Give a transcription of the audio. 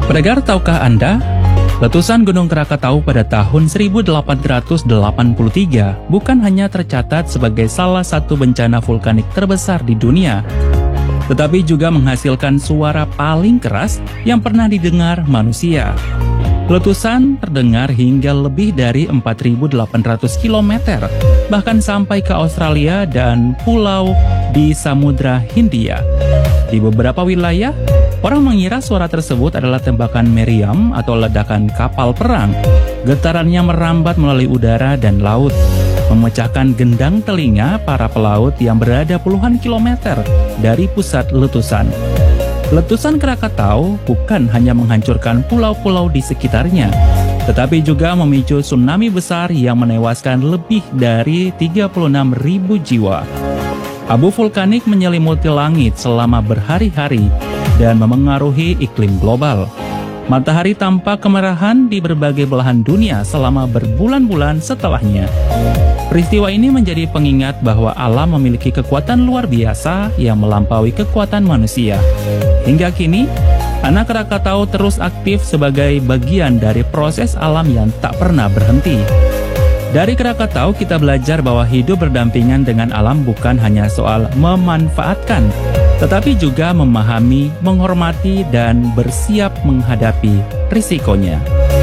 Pendengar, tahukah Anda, letusan Gunung Krakatau pada tahun 1883 bukan hanya tercatat sebagai salah satu bencana vulkanik terbesar di dunia, tetapi juga menghasilkan suara paling keras yang pernah didengar manusia. Letusan terdengar hingga lebih dari 4.800 km, bahkan sampai ke Australia dan pulau di Samudra Hindia. Di beberapa wilayah, orang mengira suara tersebut adalah tembakan meriam atau ledakan kapal perang. Getarannya merambat melalui udara dan laut, memecahkan gendang telinga para pelaut yang berada puluhan kilometer dari pusat letusan. Letusan Krakatau bukan hanya menghancurkan pulau-pulau di sekitarnya, tetapi juga memicu tsunami besar yang menewaskan lebih dari 36.000 jiwa. Abu vulkanik menyelimuti langit selama berhari-hari dan memengaruhi iklim global. Matahari tampak kemerahan di berbagai belahan dunia selama berbulan-bulan setelahnya. Peristiwa ini menjadi pengingat bahwa alam memiliki kekuatan luar biasa yang melampaui kekuatan manusia. Hingga kini, anak Krakatau terus aktif sebagai bagian dari proses alam yang tak pernah berhenti. Dari Krakatau kita belajar bahwa hidup berdampingan dengan alam bukan hanya soal memanfaatkan, tetapi juga memahami, menghormati, dan bersiap menghadapi risikonya.